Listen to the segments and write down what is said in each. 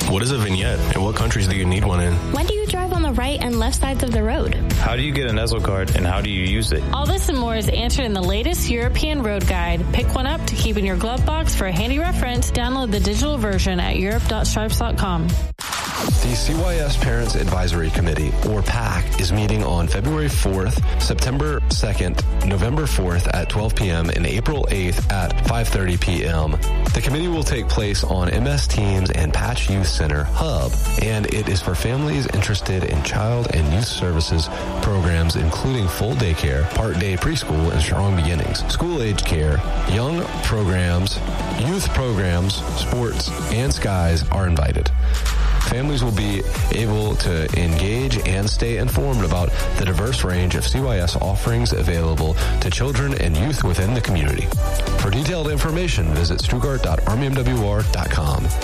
What is a vignette, and what countries do you need one in? When do you drive on the right and left sides of the road? How do you get an ESL card, and how do you use it? All this and more is answered in the latest European Road Guide. Pick one up to keep in your glove box for a handy reference. Download the digital version at europe.stripes.com. The CYS Parents Advisory Committee, or PAC, is meeting on February 4th, September 2nd, November 4th at 12 p.m. and April 8th at 5:30 p.m. The committee will take place on MS Teams and Patch Youth Center Hub, and it is for families interested in child and youth services programs, including full daycare, part-day preschool, and strong beginnings, school-age care, young programs, youth programs, sports, and skies are invited. Families will be able to engage and stay informed about the diverse range of CYS offerings available to children and youth within the community. For detailed information, visit stuttgart.armymwr.com.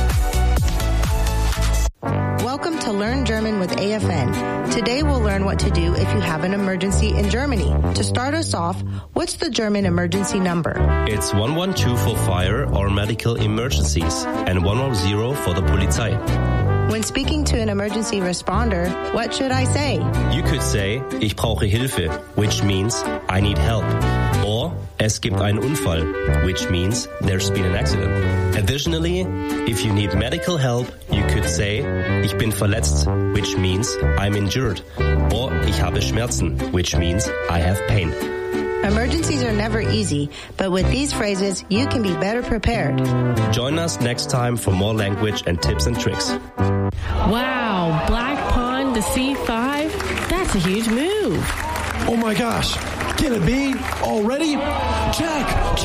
Welcome to Learn German with AFN. Today we'll learn what to do if you have an emergency in Germany. To start us off, what's the German emergency number? It's 112 for fire or medical emergencies and 110 for the Polizei. When speaking to an emergency responder, what should I say? You could say, ich brauche Hilfe, which means I need help. Or, es gibt einen Unfall, which means there's been an accident. Additionally, if you need medical help, you could say, ich bin verletzt, which means I'm injured. Or, ich habe Schmerzen, which means I have pain. Emergencies are never easy, but with these phrases, you can be better prepared. Join us next time for more language and tips and tricks. Wow, Black Pawn to C5? That's a huge move. Oh my gosh. Can it be? Already? Check.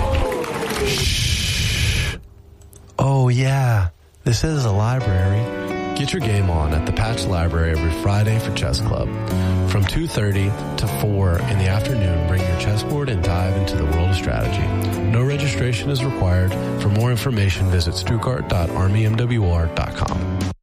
Shh. Oh yeah, this is a library. Get your game on at the Patch Library every Friday for Chess Club. From 2:30 to 4 in the afternoon, bring your chessboard and dive into the world of strategy. No registration is required. For more information, visit stuttgart.armymwr.com.